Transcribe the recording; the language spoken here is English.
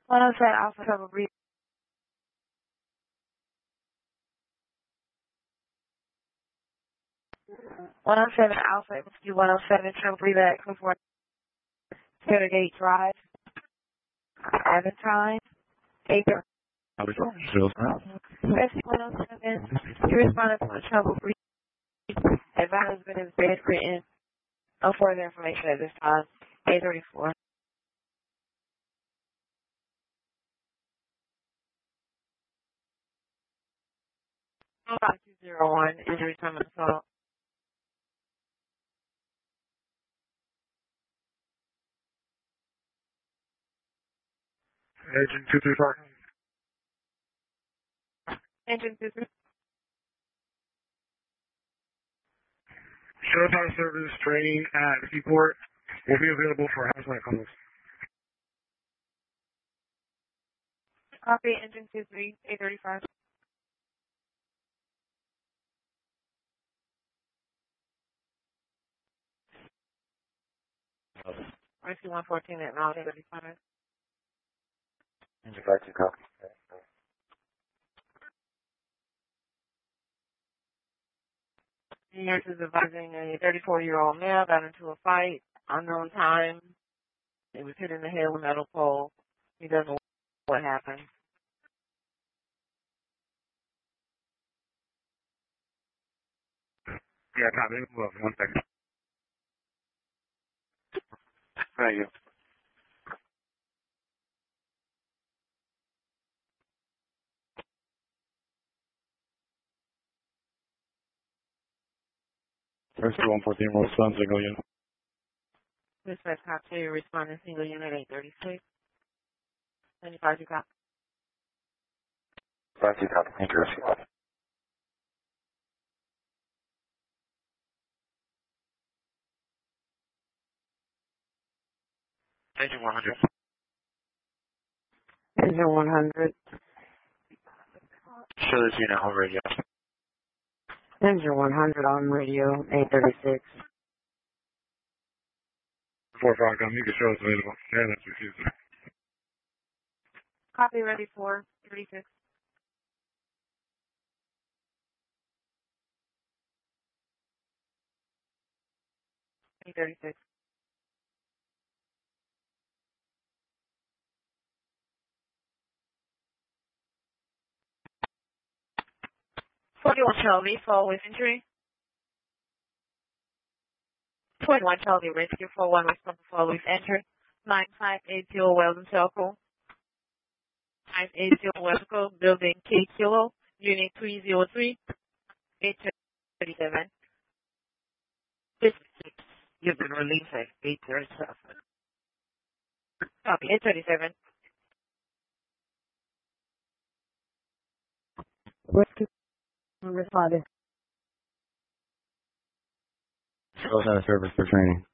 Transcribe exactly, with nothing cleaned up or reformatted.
one oh seven Alpha Trouble Breathe. one oh seven Alpha Whiskey one oh seven Trouble Breathe at Clifford Gate Drive. Aventine. Acre. I was still Rescue one oh seven. You responded to a trouble breathe. Advice has been bedridden. No further information at this time. eight thirty-four. five two zero one. Injury time on the phone. Agent two three five. Engine two three. Showtime service training at Seaport will be available for hazmat calls. Copy. Engine two three. eight thirty-five. Rescue one fourteen at Mount eight thirty-five. Engine five two copy. The nurse is advising a thirty-four-year-old male got into a fight, unknown time. He was hit in the head with a metal pole. He doesn't know what happened. Yeah, copy. Well, one second. Thank you. Rescue one fourteen, Roll Sun, single unit. Dispatch cop to your responding single unit eight thirty-six. ninety-five, you cop. five two copy. Thank you, Rescue. Engine one hundred. Engine one hundred. Show this unit on radio. Engine one hundred on radio, eight thirty-six. four five, come. You can show us available. Yeah, that's refused. Copy ready for thirty-six. eight thirty-six. forty-one Charlie, fall with injury. twenty-one Charlie, rescue for one response fall with injury. nine five eight zero Weldon Circle. nine eight zero Weldon Circle, building K Kilo, unit three zero three, eight thirty-seven. This six, you've been released at eight thirty-seven. Copy, eight thirty-seven. Rescue responded. Showtime service for training.